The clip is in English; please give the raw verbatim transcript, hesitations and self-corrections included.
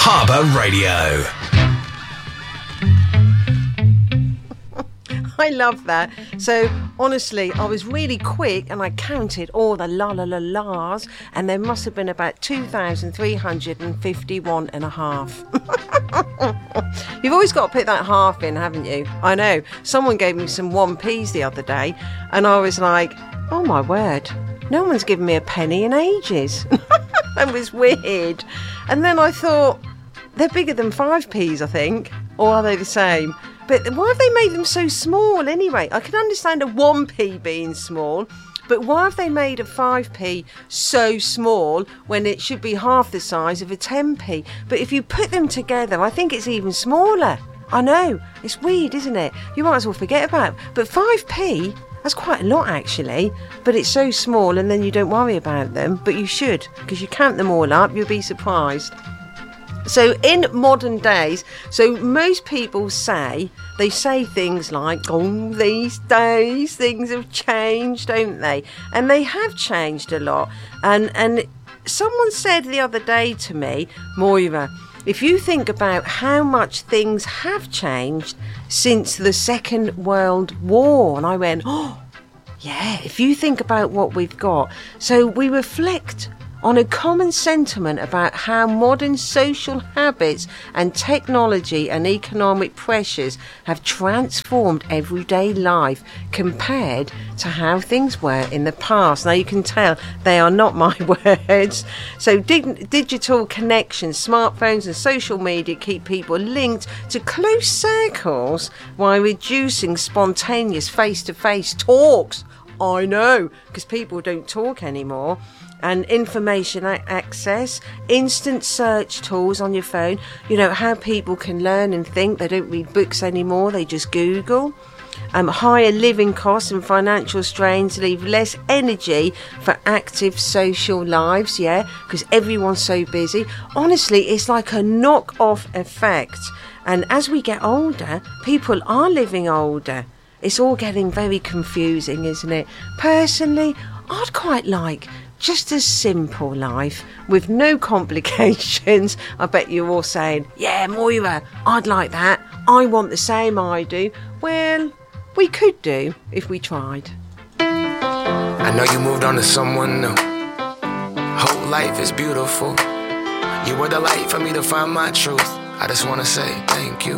Harbour Radio. I love that. So, honestly, I was really quick and I counted all the la la la la's, and there must have been about two thousand three hundred fifty-one and a half. You've always got to put that half in, haven't you? I know. Someone gave me some one p's the other day, and I was like, oh my word, no one's given me a penny in ages. That was weird. And then I thought, they're bigger than five p's, I think. Or are they the same? But why have they made them so small anyway? I can understand a one p being small, but why have they made a five p so small when it should be half the size of a ten p? But if you put them together, I think it's even smaller. I know, it's weird, isn't it? You might as well forget about it. But five p, that's quite a lot actually, but it's so small and then you don't worry about them, but you should, because you count them all up, you'll be surprised. So in modern days, so most people say, they say things like, oh, these days things have changed, don't they? And they have changed a lot. And and someone said the other day to me, Moira, if you think about how much things have changed since the Second World War, and I went, oh, yeah, if you think about what we've got. So we reflect on a common sentiment about how modern social habits and technology and economic pressures have transformed everyday life compared to how things were in the past. Now you can tell they are not my words. So dig- digital connections, smartphones and social media keep people linked to close circles while reducing spontaneous face-to-face talks. I know, because people don't talk anymore. And information access, instant search tools on your phone. You know, how people can learn and think. They don't read books anymore, they just Google. Um, higher living costs and financial strains leave less energy for active social lives, yeah, because everyone's so busy. Honestly, it's like a knock-off effect. And as we get older, people are living older. It's all getting very confusing, isn't it? Personally, I'd quite like just a simple life with no complications. I bet you're all saying, yeah, Moira, I'd like that. I want the same I do. Well, we could do if we tried. I know you moved on to someone new. Whole life is beautiful. You were the light for me to find my truth. I just want to say thank you.